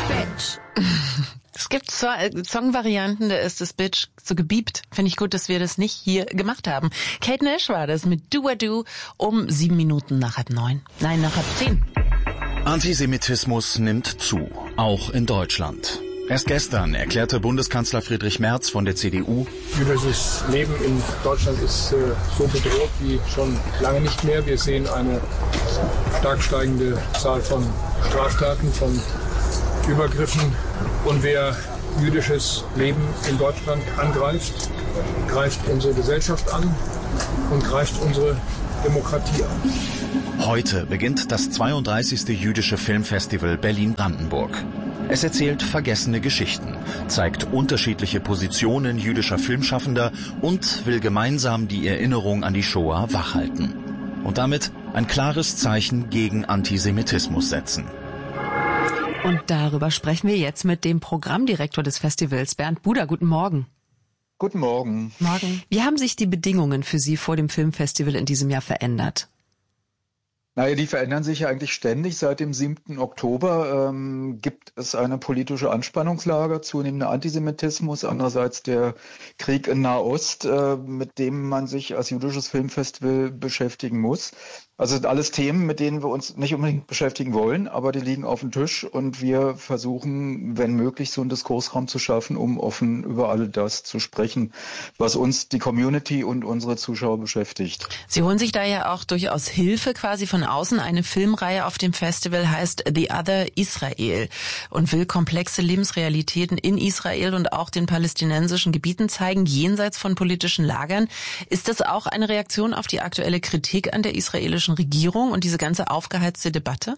Bitch. Es gibt Songvarianten, da ist das Bitch so gebiebt. Finde ich gut, dass wir das nicht hier gemacht haben. Kate Nash war das mit Do I Do um 7 Minuten nach 8:30. Nein, nach 8:10. Antisemitismus nimmt zu, auch in Deutschland. Erst gestern erklärte Bundeskanzler Friedrich Merz von der CDU: Jüdisches Leben in Deutschland ist so bedroht wie schon lange nicht mehr. Wir sehen eine stark steigende Zahl von Straftaten, von Übergriffen. Und wer jüdisches Leben in Deutschland angreift, greift unsere Gesellschaft an und greift unsere Demokratie an. Heute beginnt das 32. Jüdische Filmfestival Berlin-Brandenburg. Es erzählt vergessene Geschichten, zeigt unterschiedliche Positionen jüdischer Filmschaffender und will gemeinsam die Erinnerung an die Shoah wachhalten. Und damit ein klares Zeichen gegen Antisemitismus setzen. Und darüber sprechen wir jetzt mit dem Programmdirektor des Festivals, Bernd Buder. Guten Morgen. Guten Morgen. Morgen. Wie haben sich die Bedingungen für Sie vor dem Filmfestival in diesem Jahr verändert? Naja, die verändern sich ja eigentlich ständig. Seit dem 7. Oktober gibt es eine politische Anspannungslage, zunehmender Antisemitismus, andererseits der Krieg in Nahost, mit dem man sich als jüdisches Filmfestival beschäftigen muss. Also sind alles Themen, mit denen wir uns nicht unbedingt beschäftigen wollen, aber die liegen auf dem Tisch und wir versuchen, wenn möglich, so einen Diskursraum zu schaffen, um offen über all das zu sprechen, was uns, die Community und unsere Zuschauer beschäftigt. Sie holen sich da ja auch durchaus Hilfe quasi von außen. Eine Filmreihe auf dem Festival heißt The Other Israel und will komplexe Lebensrealitäten in Israel und auch den palästinensischen Gebieten zeigen, jenseits von politischen Lagern. Ist das auch eine Reaktion auf die aktuelle Kritik an der israelischen Regierung und diese ganze aufgeheizte Debatte?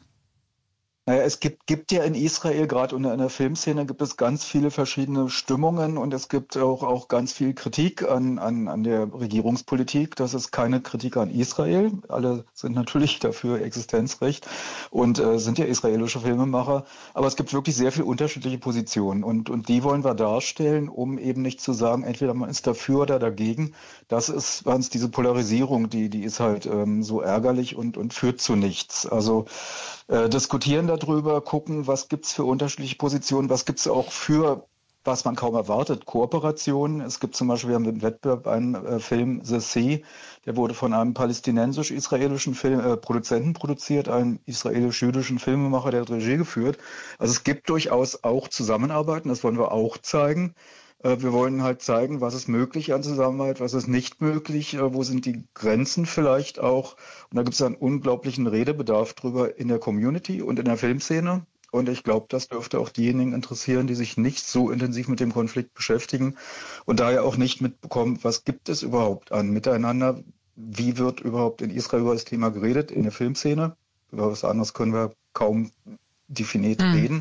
Naja, es gibt ja in Israel, gerade in der Filmszene, gibt es ganz viele verschiedene Stimmungen und es gibt auch ganz viel Kritik an der Regierungspolitik. Das ist keine Kritik an Israel. Alle sind natürlich dafür Existenzrecht und sind ja israelische Filmemacher. Aber es gibt wirklich sehr viele unterschiedliche Positionen und die wollen wir darstellen, um eben nicht zu sagen, entweder man ist dafür oder dagegen. Das ist ganz diese Polarisierung, die ist halt so ärgerlich und führt zu nichts. Also diskutieren darüber, gucken, was gibt's für unterschiedliche Positionen, was gibt's auch für, was man kaum erwartet, Kooperationen. Es gibt zum Beispiel, wir haben im Wettbewerb einen Film The Sea, der wurde von einem palästinensisch-israelischen Produzenten produziert, einem israelisch-jüdischen Filmemacher, der hat Regie geführt. Also es gibt durchaus auch Zusammenarbeiten, das wollen wir auch zeigen. Wir wollen halt zeigen, was ist möglich an Zusammenarbeit, was ist nicht möglich, wo sind die Grenzen vielleicht auch. Und da gibt es einen unglaublichen Redebedarf drüber in der Community und in der Filmszene. Und ich glaube, das dürfte auch diejenigen interessieren, die sich nicht so intensiv mit dem Konflikt beschäftigen und daher auch nicht mitbekommen, was gibt es überhaupt an Miteinander, wie wird überhaupt in Israel über das Thema geredet, in der Filmszene. Über was anderes können wir kaum definiert reden.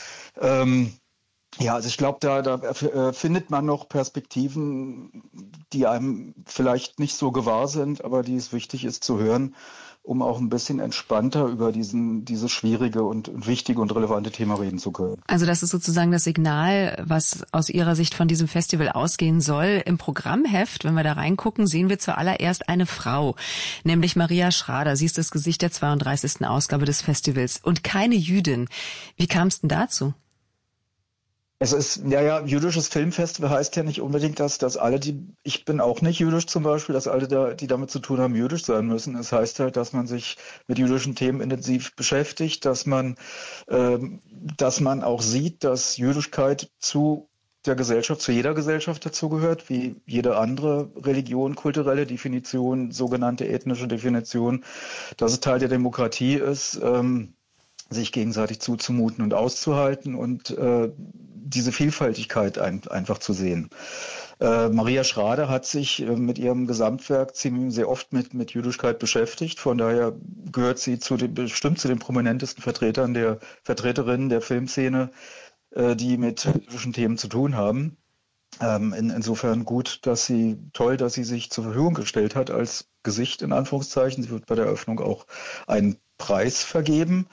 Ja, also ich glaube, da findet man noch Perspektiven, die einem vielleicht nicht so gewahr sind, aber die es wichtig ist zu hören, um auch ein bisschen entspannter über dieses schwierige und wichtige und relevante Thema reden zu können. Also das ist sozusagen das Signal, was aus Ihrer Sicht von diesem Festival ausgehen soll. Im Programmheft, wenn wir da reingucken, sehen wir zuallererst eine Frau, nämlich Maria Schrader. Sie ist das Gesicht der 32. Ausgabe des Festivals und keine Jüdin. Wie kam es denn dazu? Es ist, jüdisches Filmfestival heißt ja nicht unbedingt, dass alle, ich bin auch nicht jüdisch zum Beispiel, dass alle, die damit zu tun haben, jüdisch sein müssen. Es heißt halt, dass man sich mit jüdischen Themen intensiv beschäftigt, dass man auch sieht, dass Jüdischkeit zu der Gesellschaft, zu jeder Gesellschaft dazugehört, wie jede andere Religion, kulturelle Definition, sogenannte ethnische Definition, dass es Teil der Demokratie ist, sich gegenseitig zuzumuten und auszuhalten und diese Vielfältigkeit einfach zu sehen. Maria Schrader hat sich mit ihrem Gesamtwerk sehr oft mit Jüdischkeit beschäftigt. Von daher gehört sie bestimmt zu den prominentesten Vertreterinnen der Filmszene, die mit jüdischen Themen zu tun haben. Insofern toll, dass sie sich zur Verfügung gestellt hat als Gesicht in Anführungszeichen. Sie wird bei der Eröffnung auch einen Preis vergeben.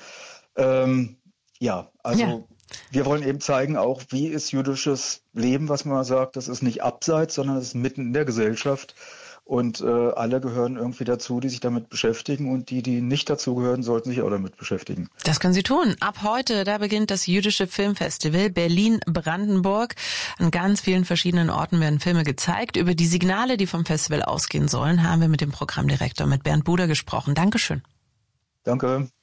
Wir wollen eben zeigen auch, wie ist jüdisches Leben, was man sagt, das ist nicht abseits, sondern das ist mitten in der Gesellschaft. Und alle gehören irgendwie dazu, die sich damit beschäftigen, und die nicht dazugehören, sollten sich auch damit beschäftigen. Das können Sie tun. Ab heute, da beginnt das Jüdische Filmfestival Berlin-Brandenburg. An ganz vielen verschiedenen Orten werden Filme gezeigt. Über die Signale, die vom Festival ausgehen sollen, haben wir mit dem Programmdirektor, mit Bernd Buder, gesprochen. Dankeschön. Danke.